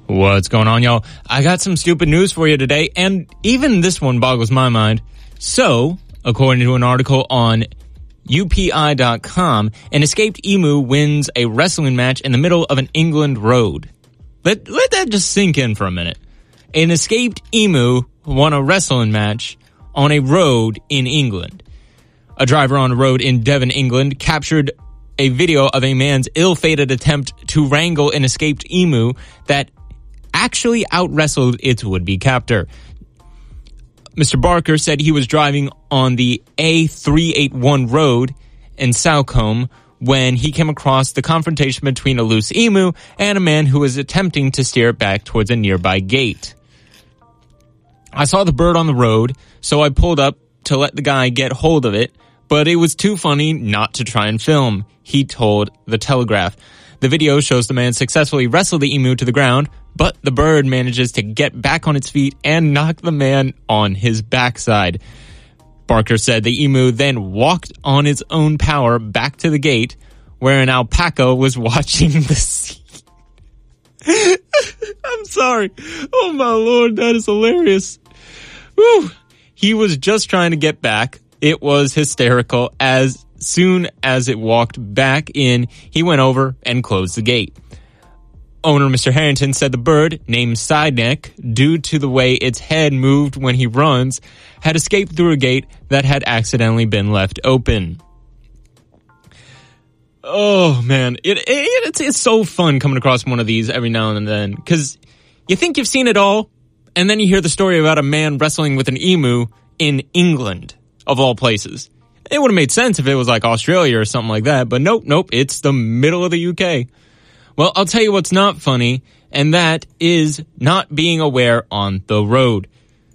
What's going on, y'all? I got some stupid news for you today, and even this one boggles my mind. So, according to an article on UPI.com, an escaped emu wins a wrestling match in the middle of an England road. Let that just sink in for a minute. An escaped emu won a wrestling match on a road in England. A driver on a road in Devon, England, captured a video of a man's ill-fated attempt to wrangle an escaped emu that actually out-wrestled its would-be captor. Mr. Barker said he was driving on the A381 road in Salcombe when he came across the confrontation between a loose emu and a man who was attempting to steer it back towards a nearby gate. I saw the bird on the road, so I pulled up to let the guy get hold of it, but it was too funny not to try and film, he told The Telegraph. The video shows the man successfully wrestle the emu to the ground, but the bird manages to get back on its feet and knock the man on his backside. Barker said the emu then walked on its own power back to the gate, where an alpaca was watching the scene. I'm sorry. Oh, my Lord, that is hilarious. Whew. He was just trying to get back. It was hysterical. As soon as it walked back in, he went over and closed the gate. Owner Mr. Harrington said the bird, named Sideneck, due to the way its head moved when he runs, had escaped through a gate that had accidentally been left open. Oh, man. It's so fun coming across one of these every now and then, because you think you've seen it all, and then you hear the story about a man wrestling with an emu in England, of all places. It would have made sense if it was like Australia or something like that, but nope, it's the middle of the UK. Well, I'll tell you what's not funny, and that is not being aware on the road.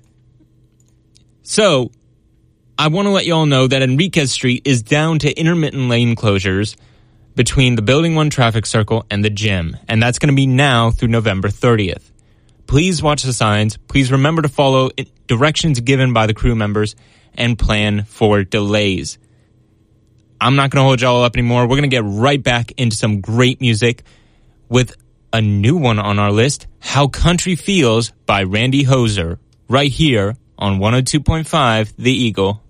So, I want to let you all know that Enriquez Street is down to intermittent lane closures between the Building 1 traffic circle and the gym, and that's going to be now through November 30th. Please watch the signs. Please remember to follow directions given by the crew members and plan for delays. I'm not going to hold y'all up anymore. We're going to get right back into some great music with a new one on our list, How Country Feels by Randy Hoser, right here on 102.5 The Eagle.